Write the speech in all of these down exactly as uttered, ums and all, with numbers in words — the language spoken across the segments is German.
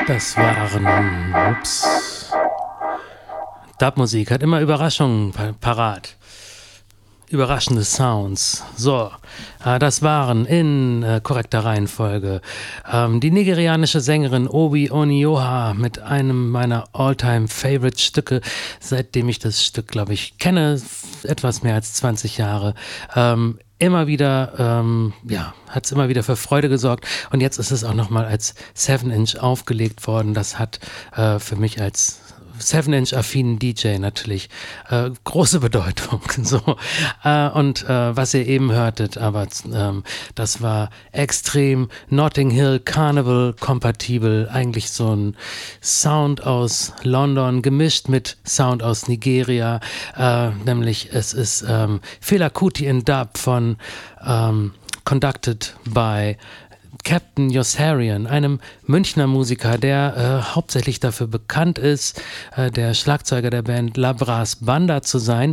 Das waren, ups, Dubmusik hat immer Überraschungen parat. Überraschende Sounds. So, äh, das waren in äh, korrekter Reihenfolge ähm, die nigerianische Sängerin Obi Onioha mit einem meiner All-Time-Favorite-Stücke, seitdem ich das Stück, glaube ich, kenne, etwas mehr als zwanzig Jahre. Ähm, immer wieder, ähm, ja, hat es immer wieder für Freude gesorgt und jetzt ist es auch nochmal als seven inch aufgelegt worden. Das hat äh, für mich als seven inch affinen D J natürlich äh, große Bedeutung. So. Äh, und äh, was ihr eben hörtet, aber ähm, das war extrem Notting Hill Carnival kompatibel, eigentlich so ein Sound aus London gemischt mit Sound aus Nigeria, äh, nämlich es ist ähm, Fela Kuti in Dub von ähm, Conducted by Captain Yossarian, einem Münchner Musiker, der äh, hauptsächlich dafür bekannt ist, äh, der Schlagzeuger der Band Labras Banda zu sein,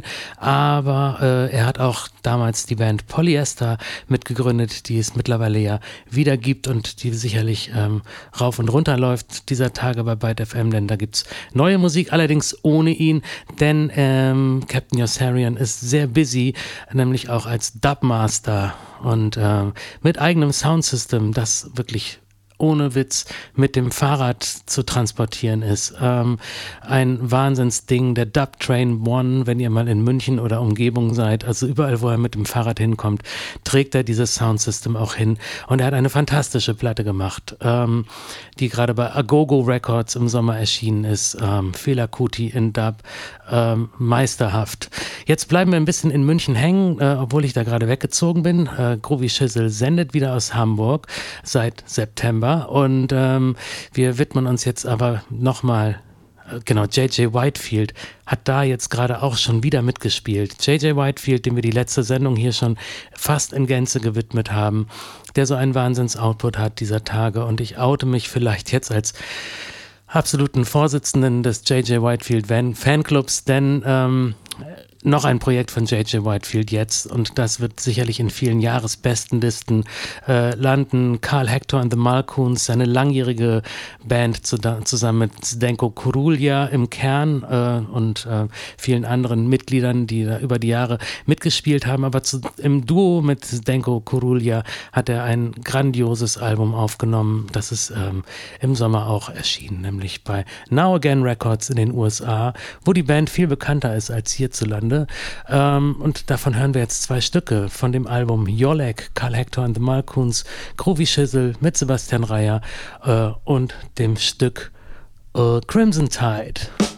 aber äh, er hat auch damals die Band Polyester mitgegründet, die es mittlerweile ja wieder gibt und die sicherlich ähm, rauf und runter läuft dieser Tage bei Byte F M, denn da gibt es neue Musik, allerdings ohne ihn, denn ähm, Captain Yossarian ist sehr busy, nämlich auch als Dubmaster und äh, mit eigenem Soundsystem, das wirklich ohne Witz mit dem Fahrrad zu transportieren ist. Ähm, ein Wahnsinnsding, der Dub Train One, wenn ihr mal in München oder Umgebung seid, also überall, wo er mit dem Fahrrad hinkommt, trägt er dieses Soundsystem auch hin. Und er hat eine fantastische Platte gemacht, ähm, die gerade bei Agogo Records im Sommer erschienen ist. Ähm, Fela Kuti in Dub, ähm, meisterhaft. Jetzt bleiben wir ein bisschen in München hängen, äh, obwohl ich da gerade weggezogen bin. Äh, Groovy Schissel sendet wieder aus Hamburg seit September. Und ähm, wir widmen uns jetzt aber nochmal, äh, genau, J J Whitefield hat da jetzt gerade auch schon wieder mitgespielt. J J Whitefield, dem wir die letzte Sendung hier schon fast in Gänze gewidmet haben, der so einen Wahnsinns-Output hat dieser Tage. Und ich oute mich vielleicht jetzt als absoluten Vorsitzenden des J J Whitefield Fanclubs, denn ähm, noch ein Projekt von J J Whitefield jetzt und das wird sicherlich in vielen Jahresbestenlisten äh, landen. Carl Hector and the Malcoons, seine langjährige Band zu, zusammen mit Zdenko Kurulja im Kern äh, und äh, vielen anderen Mitgliedern, die da über die Jahre mitgespielt haben, aber zu, im Duo mit Zdenko Kurulja hat er ein grandioses Album aufgenommen, das ist ähm, im Sommer auch erschienen, nämlich bei Now Again Records in den U S A, wo die Band viel bekannter ist als hierzulande. Ähm, und davon hören wir jetzt zwei Stücke von dem Album Jolek, Carl Hector and the Malcoons, Groovy Schissel mit Sebastian Reyer äh, und dem Stück äh, Crimson Tide.